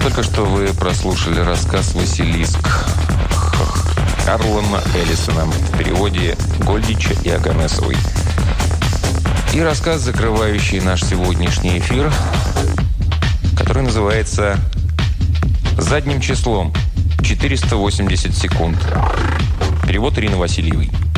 Только что вы прослушали рассказ «Василиск» Харлана Эллисона в переводе Гольдича и Аганесовой. И рассказ, закрывающий наш сегодняшний эфир, который называется «Задним числом. 480 секунд». Перевод Ирины Васильевой.